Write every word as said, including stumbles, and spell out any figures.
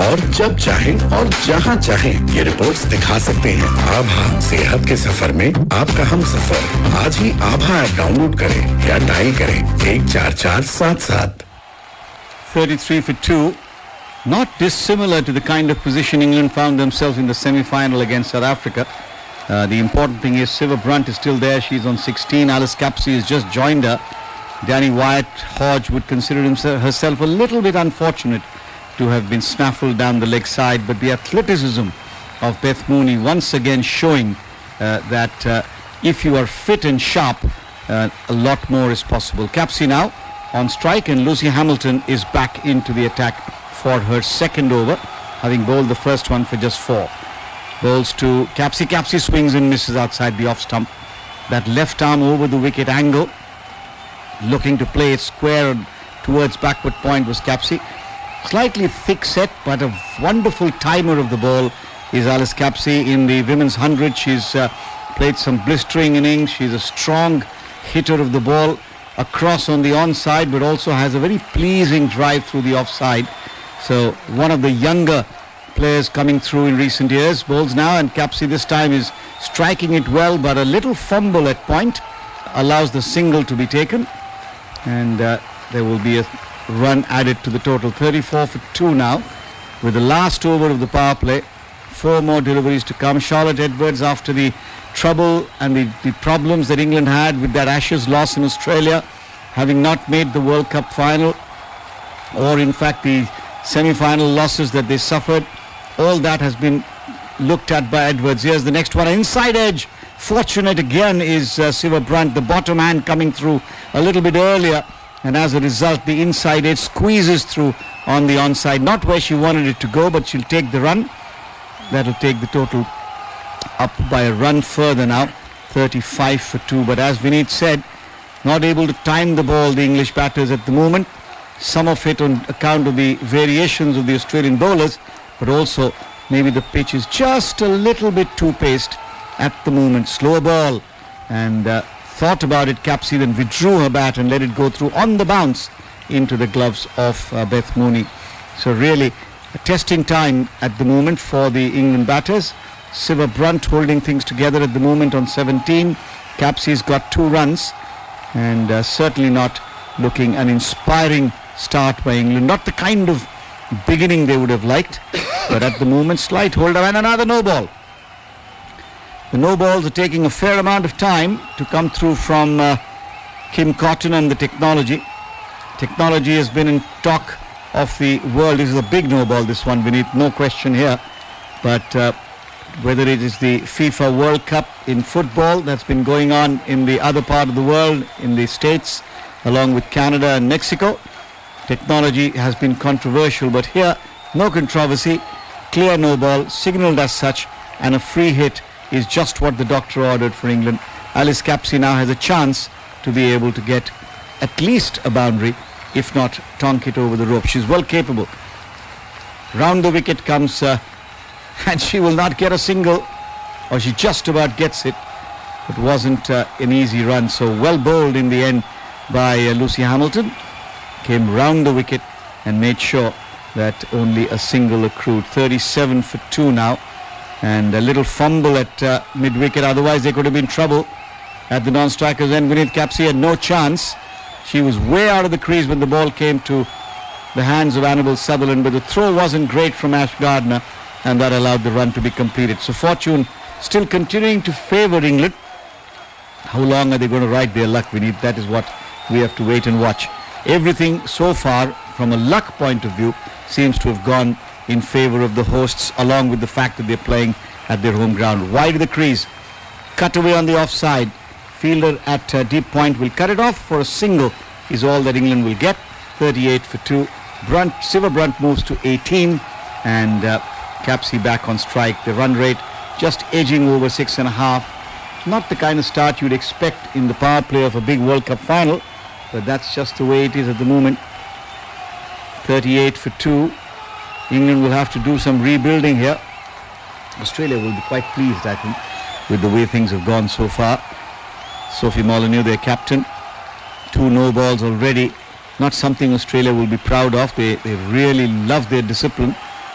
और जब चाहें और जहां चाहें ये रिपोर्ट्स दिखा सकते हैं। आभा सेहत के सफर में आपका हम सफर। आज ही आभा ऐप डाउनलोड करें या डायल करें एक चार चार सात सात। thirty-three for two. Not dissimilar to the kind of position England found themselves in the semi-final against South Africa. Uh, the important thing is Siva Brunt is still there. She's on sixteen. Alice Capsey has just joined her. Danny Wyatt Hodge would consider himself, herself a little bit unfortunate to have been snaffled down the leg side, but the athleticism of Beth Mooney once again showing uh, that uh, if you are fit and sharp, uh, a lot more is possible. Capsey now on strike, and Lucy Hamilton is back into the attack for her second over, having bowled the first one for just four. Bowls to Capsey. Capsey swings and misses outside the off stump. That left arm over the wicket angle, looking to play it square towards backward point was Capsey. Slightly thick set, but a wonderful timer of the ball is Alice Capsey. In the women's hundred, she's uh, played some blistering innings. She's a strong hitter of the ball across on the onside, but also has a very pleasing drive through the offside. So one of the younger players coming through in recent years. Bowls now, and Capsey this time is striking it well, but a little fumble at point allows the single to be taken, and uh, there will be a run added to the total. Thirty-four for two now, with the last over of the power play. Four more deliveries to come. Charlotte Edwards, after the trouble and the, the problems that England had with that Ashes loss in Australia, having not made the World Cup final, or in fact the semi-final losses that they suffered, all that has been looked at by Edwards. Here's the next one, inside edge. Fortunate again is uh, Siva Brunt, the bottom hand coming through a little bit earlier, and as a result the inside edge squeezes through on the onside. Not where she wanted it to go, but she'll take the run. That'll take the total up by a run further now, thirty-five for two. But as Vineet said, not able to time the ball, the English batters at the moment. Some of it on account of the variations of the Australian bowlers, but also maybe the pitch is just a little bit too paced at the moment. Slow ball, and uh, thought about it. Capsey then withdrew her bat and let it go through on the bounce into the gloves of uh, Beth Mooney. So really a testing time at the moment for the England batters. Siva Brunt holding things together at the moment on seventeen. Capsey's got two runs, and uh, certainly not looking an inspiring start by England. Not the kind of beginning they would have liked, but at the moment slight hold up, and another no ball. The no balls are taking a fair amount of time to come through from uh, Kim Cotton and the technology. Technology has been in talk of the world. This is a big no ball, this one, Vineet, no question here. But uh, whether it is the FIFA World Cup in football that's been going on in the other part of the world, in the States, along with Canada and Mexico, technology has been controversial, but here no controversy. Clear no ball, signalled as such, and a free hit is just what the doctor ordered for England. Alice Capsey now has a chance to be able to get at least a boundary, if not tonk it over the rope. She's well capable. Round the wicket comes uh, and she will not get a single, or she just about gets it. It wasn't uh, an easy run, so well bowled in the end by uh, Lucy Hamilton. Came round the wicket and made sure that only a single accrued. thirty-seven for two now, and a little fumble at uh, mid-wicket, otherwise they could have been in trouble at the non-strikers end. Vineet Capsey had no chance. She was way out of the crease when the ball came to the hands of Annabel Sutherland, but the throw wasn't great from Ash Gardner, and that allowed the run to be completed. So fortune still continuing to favour England. How long are they going to ride their luck, Vineet? That is what we have to wait and watch. Everything so far from a luck point of view seems to have gone in favour of the hosts, along with the fact that they're playing at their home ground. Wide of the crease, cut away on the offside. Fielder at uh, deep point will cut it off for a single is all that England will get. thirty-eight for two. Brunt, Siva Brunt moves to eighteen, and uh, Capsey back on strike. The run rate just edging over six and a half. Not the kind of start you'd expect in the power play of a big World Cup final, but that's just the way it is at the moment. thirty-eight for two. England will have to do some rebuilding here. Australia will be quite pleased, I think, with the way things have gone so far. Sophie Molyneux, their captain. Two no balls already. Not something Australia will be proud of. They, they really love their discipline.